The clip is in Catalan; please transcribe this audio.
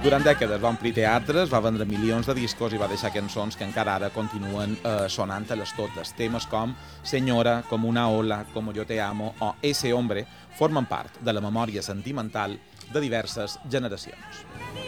Durant dècades va omplir teatres, va vendre milions de discos i va deixar cançons que encara ara continuen sonant a les totes. Temes com Senyora, Com una ola, Como yo te amo o Ese hombre formen part de la memòria sentimental de diverses generacions.